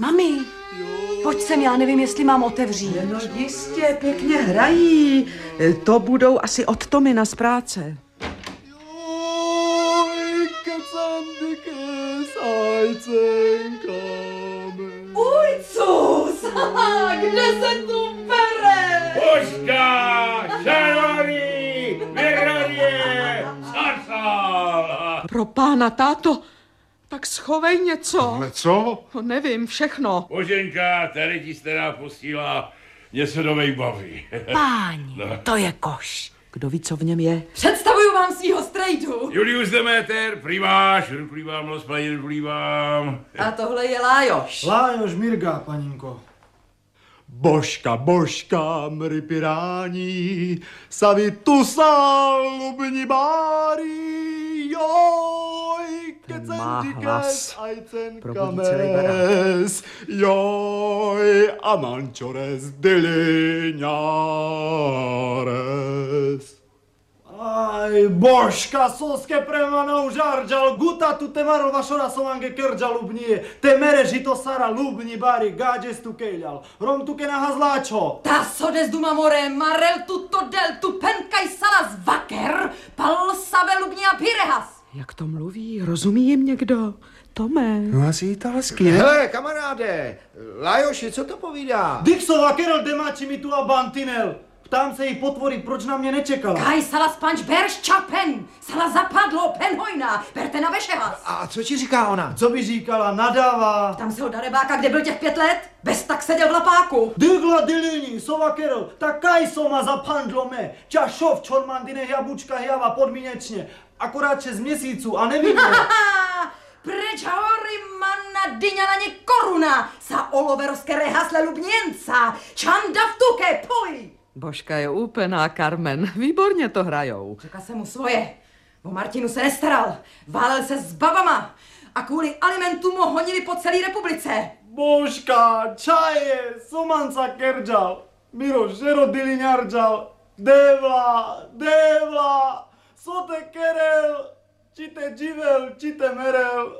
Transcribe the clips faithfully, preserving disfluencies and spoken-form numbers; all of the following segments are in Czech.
Mami, pojď sem, já nevím, jestli mám otevřít. No jistě, pěkně hrají. To budou asi od Tomina z práce. Ujcus, kde se tu bere? Božka, Šarory, Vyhradě, Sarsal. Pro pána, táto, tak schovej něco. Ale co? No, nevím, všechno. Boženka, tady ti stará posílá něco do baví. Páni, no. To je koš. Kdo ví, co v něm je? Představuju vám svýho strejdu. Julius Demeter, primáš, rukulí vám, los, paní, rukulí vám. A tohle je Lájoš. Lájoš Mirga, paninko. Božka, božka, mry pirání, savi tu salubni bári, joj, Ten má hlas. Probudí celý kames, joj, a mančores diliňares. Aj, Božka, soske premanou žarđal, guta tu te marol vašora somange krđal ubnije, te mere žito sara lubni bari, gađes tu keljal, rom tu ke nahazláčo. Ta sodes duma more, marel tu to del tu penkaj salas vaker, pal save lubni a pirehas. Jak to mluví? Rozumí jim někdo? Tome. No asi italsky, ne? Hele, kamaráde, Lajoši, co to povídá? Dixova kerel demači mi tu a bantinel. Ptám se jí potvory, proč na mě nečekala. Kaj salas panč berš čapen, sala zapadlo penhojna, berte na vešehas. A co ti říká ona? Co by říkala, nadává. Tam se ho darebáka, kde byl těch pět let, bez tak seděl v lapáku. Dygla dilini, sova kerel, tak kaj soma zapandlo me, čašov čormandine jabučka java podmínečně, akorát šest měsíců a nevím. Preč hory manna dyňala ně koruna, sa oloverovské rehasle lubněnca, čanda v tuke, poj! Božka je úplná, Carmen. Výborně to hrajou. Řekla jsem mu svoje. O Martinu se nestaral. Válel se s babama. A kvůli alimentům ho honili po celé republice. Božka, čaje, somanca kerđal. Miro, žero diliňarđal. Devla, devla, sote kerel, čite dživel, čite merel.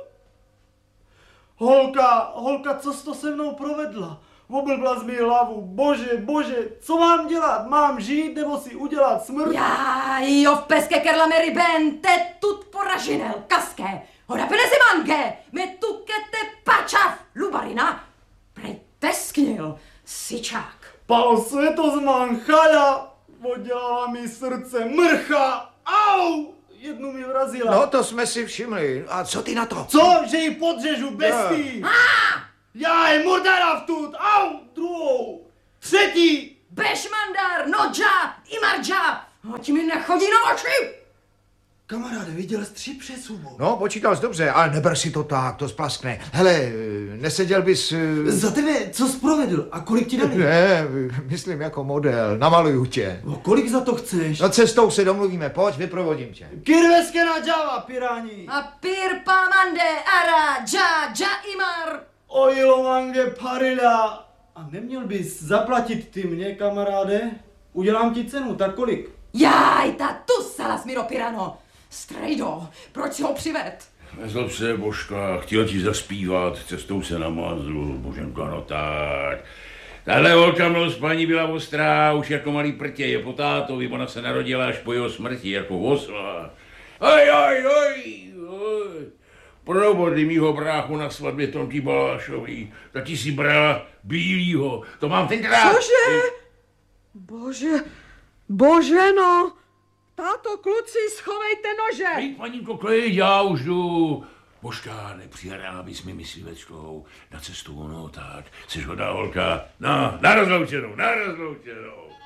Holka, holka, co jsi to se mnou provedla? Oblbla z mi hlavu, bože, bože, co mám dělat? Mám žít nebo si udělat smrt? Já, jo, v peske kerla meri ben, te tut poražinel, kaské, hoda penesi mange, me tukete pačav, lubarina, prej tesknil, sičák. Palo světozman, chala, podělala mi srdce, mrcha, au! Jednu mi vrazila. No to jsme si všimli. A co ty na to? Co? Že ji podřežu bestii? Já je murdara vtut, au, druhou, třetí. Bešmandar, Nodža, Imarja, hoď mi nechodí na oči. Kamaráde, viděl jsi tři přesubou. No, počítal jsi dobře, ale neber si to tak, to splaskne. Hele, neseděl bys... Za tebe, co jsi provedl a kolik ti dali? Ne, myslím jako model, namaluju tě. No, kolik za to chceš? No cestou se domluvíme, pojď, vyprovodím tě. Kirveske na Java, pirání. A pir pamande, ara, dža, dža, imar. Ojilo mange parila. A neměl bys zaplatit ty mě, kamaráde? Udělám ti cenu, tak kolik? Jaj, ta tu salas, Miro Pirano. Strejdo, proč si ho přived? Nezlob se, Božka, chtěl ti zaspívat, cestou se namazl, Boženka, no tak. Tahle holka mlos paní byla ostrá, už jako malý prtě, je po tátovi, ona se narodila až po jeho smrti, jako osla. Aj, aj, aj, aj. Provody mýho bráchu na svatbě Tomky Balášový, tati si brala bílýho, to mám tenkrát. Cože? Bože, bože no. Táto, kluci, schovejte nože. Hej, paninko, klid, já už jdu. Božka, nepřihrá bys mi myslivečkou na cestu, no tak, jsi hodná holka. No, na rozloučenou, na rozloučenou.